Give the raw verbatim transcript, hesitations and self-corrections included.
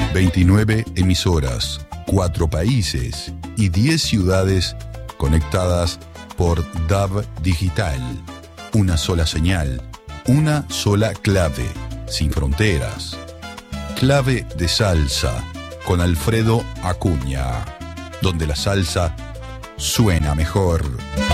veintinueve emisoras, cuatro países y diez ciudades conectadas por D A B digital. Una sola señal, una sola clave, sin fronteras. Clave de salsa con Alfredo Acuña, donde la salsa suena mejor.